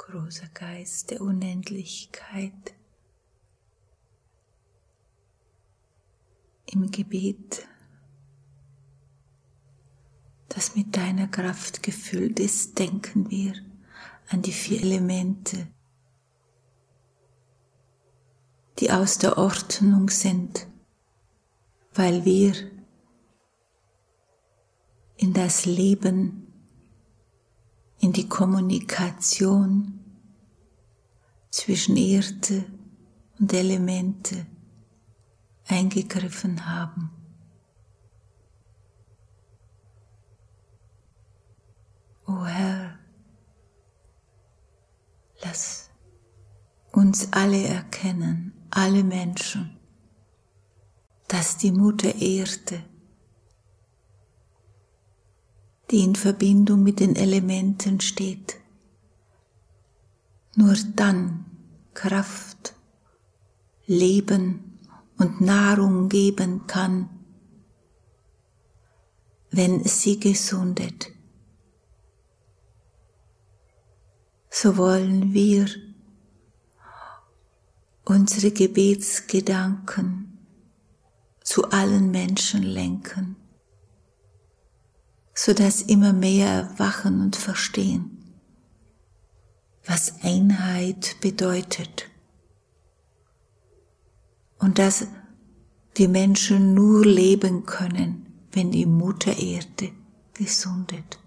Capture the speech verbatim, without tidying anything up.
großer Geist der Unendlichkeit, im Gebet, das mit deiner Kraft gefüllt ist, denken wir an die vier Elemente, die aus der Ordnung sind, weil wir in das Leben, in die Kommunikation zwischen Erde und Elemente eingegriffen haben. O Herr, lass uns alle erkennen, alle Menschen, dass die Mutter Erde, die in Verbindung mit den Elementen steht, nur dann Kraft, Leben und Nahrung geben kann, wenn sie gesundet. So wollen wir unsere Gebetsgedanken zu allen Menschen lenken, so dass immer mehr erwachen und verstehen, was Einheit bedeutet und dass die Menschen nur leben können, wenn die Mutter Erde gesundet.